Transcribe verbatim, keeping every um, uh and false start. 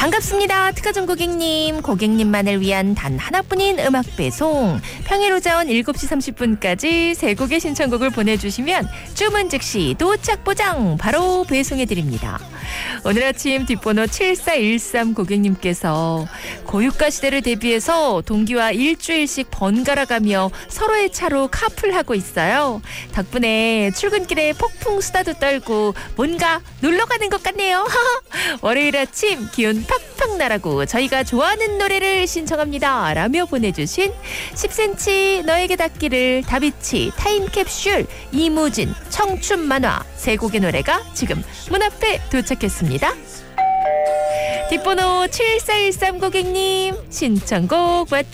반갑습니다. 특허점 고객님. 고객님만을 위한 단 하나뿐인 음악 배송. 평일 오전 일곱 시 삼십 분까지 세 곡의 신청곡을 보내주시면 주문 즉시 도착 보장 바로 배송해드립니다. 오늘 아침 뒷번호 칠사일삼 고객님께서 고유가 시대를 대비해서 동기와 일주일씩 번갈아가며 서로의 차로 카풀하고 있어요. 덕분에 출근길에 폭풍 수다도 떨고 뭔가 놀러가는 것 같네요. 월요일 아침 기온 팍팍 나라고 저희가 좋아하는 노래를 신청합니다 라며 보내주신 십 센티미터 너에게 닿기를, 다비치, 타임캡슐, 이무진, 청춘만화 세 곡의 노래가 지금 문 앞에 도착했습니다. 뒷번호 칠사일삼 고객님 신청곡 왔죠?